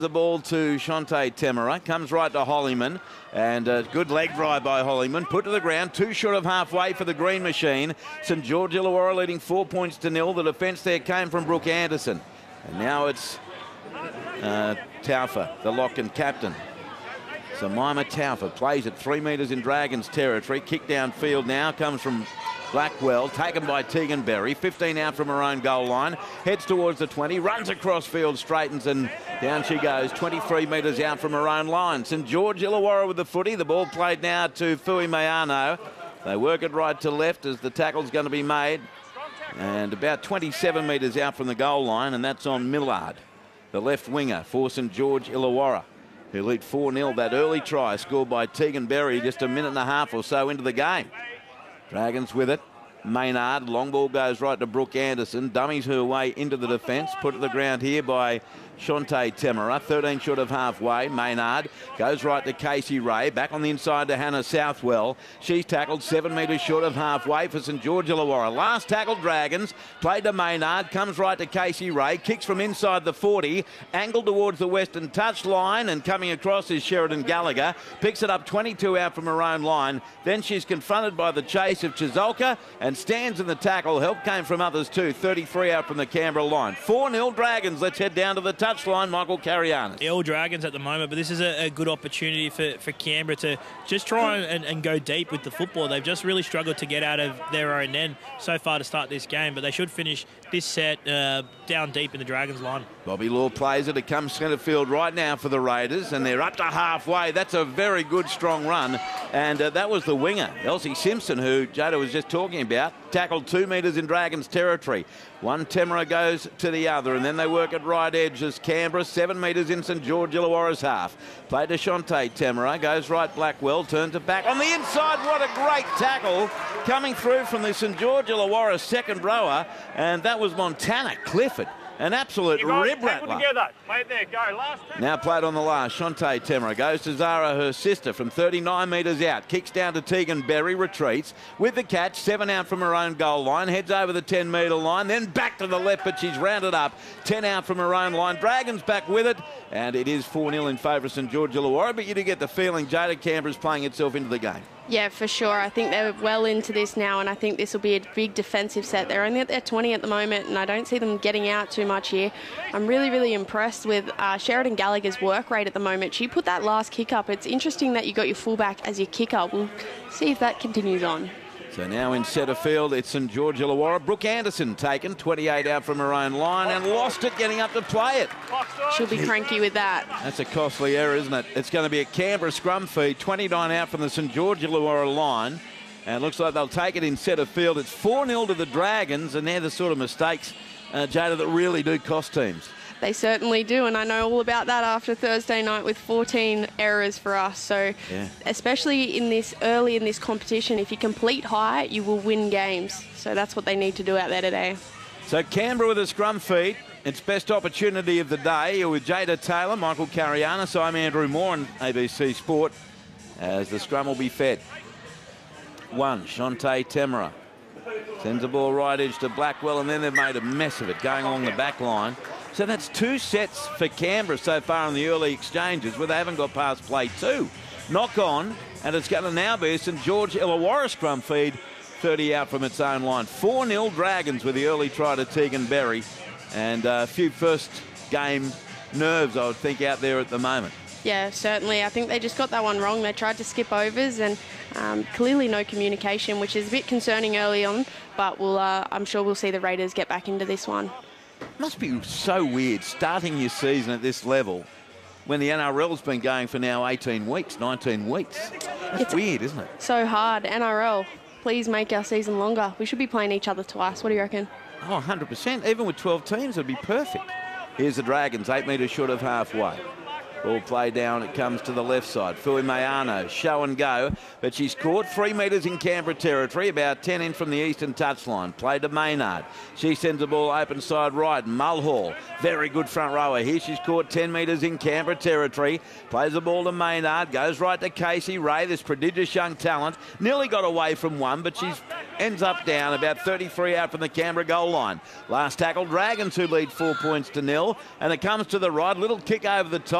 The ball to Shante Temera, comes right to Hollyman, and a good leg drive by Hollyman, put to the ground, too short of halfway for the Green Machine. St George Illawarra leading 4 points to 0. The defence there came from Brooke Anderson, and now it's Taufa, the lock and captain. So Mima Taufa plays it 3 metres in Dragons territory. Kick downfield now comes from Blackwell, taken by Tegan Berry, 15 out from her own goal line, heads towards the 20, runs across field, straightens, and down she goes, 23 metres out from her own line. St George Illawarra with the footy. The ball played now to Fui Mayano. They work it right to left as the tackle's going to be made, and about 27 metres out from the goal line, and that's on Millard, the left winger for St George Illawarra, who lead 4-0. That early try scored by Tegan Berry just a minute and a half or so into the game. Dragons with it. Maynard, long ball goes right to Brooke Anderson, dummies her way into the defence, put to the ground here by Shante Temera, 13 short of halfway. Maynard goes right to Casey Ray, back on the inside to Hannah Southwell. She's tackled 7 metres short of halfway for St George Illawarra. Last tackle, Dragons, played to Maynard, comes right to Casey Ray, kicks from inside the 40, angled towards the western touch line, and coming across is Sheridan Gallagher, picks it up 22 out from her own line. Then she's confronted by the chase of Chizolka and stands in the tackle. Help came from others too, 33 out from the Canberra line. 4-0 Dragons. Let's head down to the touchline. Michael Carianis. All Dragons at the moment, but this is a good opportunity for Canberra to just try and go deep with the football. They've just really struggled to get out of their own end so far to start this game, but they should finish this set down deep in the Dragons line. Bobby Law plays it. It comes centre field right now for the Raiders, and they're up to halfway. That's a very good, strong run, and that was the winger, Elsie Simpson, who Jada was just talking about, tackled 2 metres in Dragons territory. One Temera goes to the other, and then they work at right edge as Canberra, 7 metres in St George Illawarra's half. Played to Shante Temera, goes right Blackwell, turns it back on the inside. What a great tackle coming through from the St George Illawarra second rower, and that was Montana Clifford. An absolute rib rattler. Now played on the last. Shante Temera goes to Zara, her sister, from 39 metres out. Kicks down to Tegan Berry, retreats with the catch, 7 out from her own goal line. Heads over the 10-metre line, then back to the left, but she's rounded up. 10 out from her own line. Dragons back with it, and it is 4-0 in favour of St George Illawarra, but you do get the feeling Jada Canberra's playing itself into the game. Yeah, for sure. I think they're well into this now, and I think this will be a big defensive set. They're only at their 20 at the moment, and I don't see them getting out too much here. I'm really, really impressed with Sheridan Gallagher's work rate at the moment. She put that last kick up. It's interesting that you got your fullback as your kicker. We'll see if that continues on. So now in centre field, it's St George Illawarra. Brooke Anderson taken, 28 out from her own line, and lost it getting up to play it. She'll be cranky with that. That's a costly error, isn't it? It's going to be a Canberra scrum feed, 29 out from the St George Illawarra line, and it looks like they'll take it in centre field. It's 4-0 to the Dragons, and they're the sort of mistakes, Jada, that really do cost teams. They certainly do, and I know all about that after Thursday night with 14 errors for us. So especially early in this competition, if you complete high, you will win games. So that's what they need to do out there today. So Canberra with a scrum feed. Its best opportunity of the day. You're with Jada Taylor, Michael Carianis. I'm Andrew Moore on ABC Sport as the scrum will be fed. One, Shante Temera. Sends the ball right edge to Blackwell, and then they've made a mess of it going along the back line. So that's 2 sets for Canberra so far in the early exchanges where they haven't got past play 2. Knock on, and it's going to now be St George Illawarra scrum feed, 30 out from its own line. 4-0 Dragons with the early try to Tegan Berry, and a few first game nerves, I would think, out there at the moment. Yeah, certainly. I think they just got that one wrong. They tried to skip overs, and clearly no communication, which is a bit concerning early on, but I'm sure we'll see the Raiders get back into this one. It must be so weird starting your season at this level when the NRL's been going for now 18 weeks, 19 weeks. It's weird, isn't it? So hard. NRL, please make our season longer. We should be playing each other twice. What do you reckon? Oh, 100%. Even with 12 teams, it'd be perfect. Here's the Dragons, 8 metres short of halfway. Ball play down, it comes to the left side. Fui Mayano, show and go, but she's caught 3 metres in Canberra territory, about 10 in from the eastern touchline. Play to Maynard. She sends the ball open side right. Mulhall, very good front rower here. She's caught 10 metres in Canberra territory. Plays the ball to Maynard, goes right to Casey Ray, this prodigious young talent. Nearly got away from one, but she's ends up down about 33 out from the Canberra goal line. Last tackle, Dragons who lead 4 points to nil, and it comes to the right. Little kick over the top.